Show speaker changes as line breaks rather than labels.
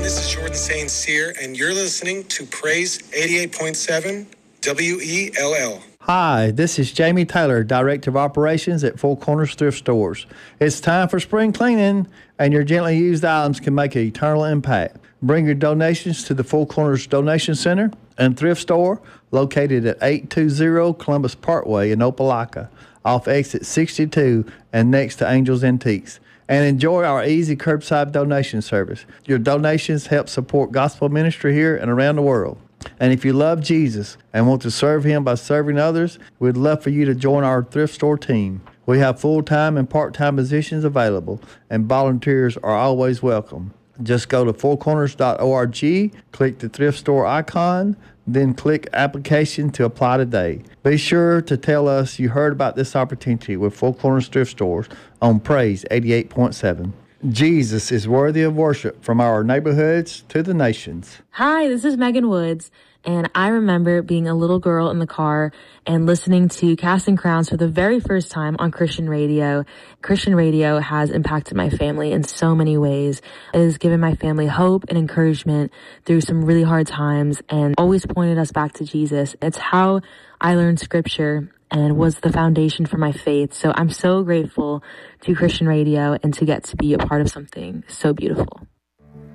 this is Jordan St. Cyr, and you're listening to Praise 88.7 WELL.
Hi, this is Jamie Taylor, Director of Operations at Four Corners Thrift Stores. It's time for spring cleaning, and your gently used items can make an eternal impact. Bring your donations to the Four Corners Donation Center and Thrift Store, located at 820 Columbus Parkway in Opelika, off exit 62 and next to Angels Antiques. And enjoy our easy curbside donation service. Your donations help support gospel ministry here and around the world. And if you love Jesus and want to serve him by serving others, we'd love for you to join our thrift store team. We have full-time and part-time positions available, and volunteers are always welcome. Just go to fourcorners.org, click the thrift store icon, then click application to apply today. Be sure to tell us you heard about this opportunity with Four Corners Thrift Stores on Praise 88.7. Jesus is worthy of worship from our neighborhoods to the nations.
Hi, this is Megan Woods, and I remember being a little girl in the car and listening to Casting Crowns for the very first time on Christian radio. Christian radio has impacted my family in so many ways. It has given my family hope and encouragement through some really hard times and always pointed us back to Jesus. It's how I learned scripture and was the foundation for my faith. So I'm so grateful to Christian radio and to get to be a part of something so beautiful.